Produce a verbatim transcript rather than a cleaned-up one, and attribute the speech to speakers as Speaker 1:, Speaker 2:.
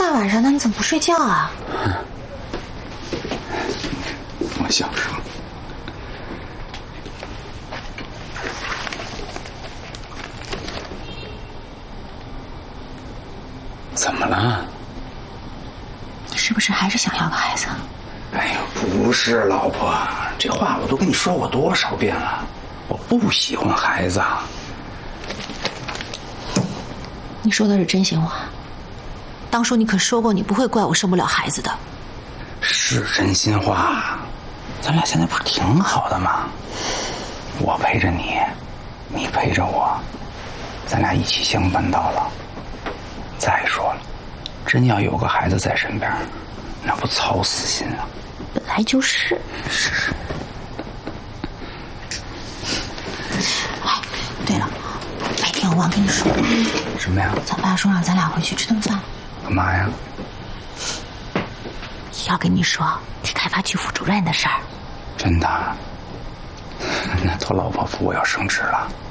Speaker 1: 大晚上的，你怎么不睡觉啊？
Speaker 2: 我想说，怎么了？
Speaker 1: 你是不是还是想要个孩子？
Speaker 2: 哎呦，不是，老婆，这话我都跟你说过多少遍了，我不喜欢孩子。
Speaker 1: 你说的是真心话。当初你可说过你不会怪我生不了孩子的。
Speaker 2: 是真心话，咱俩现在不是挺好的吗？我陪着你，你陪着我，咱俩一起相伴到老。再说了，真要有个孩子在身边，那不操死心啊！
Speaker 1: 本来就是。
Speaker 2: 是是。
Speaker 1: 哎，对了，白天我忘跟你说了。
Speaker 2: 什么呀？
Speaker 1: 咱爸说让咱俩回去吃顿饭。
Speaker 2: 干嘛呀？
Speaker 1: 要跟你说替开发区副主任的事儿。
Speaker 2: 真的？那托老婆服我要升职了。